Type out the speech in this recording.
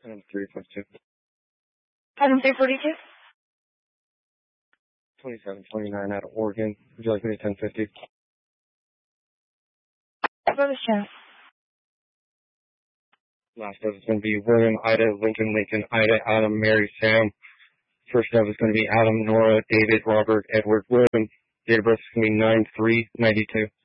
Item 342. Item 342. 2729 out of Oregon. Would you like me to 1050? Service channel. Last of is going to be William, Ida, Lincoln, Lincoln, Ida, Adam, Mary, Sam. First of is going to be Adam, Nora, David, Robert, Edward, William. Date of birth is going to be 9/3/92.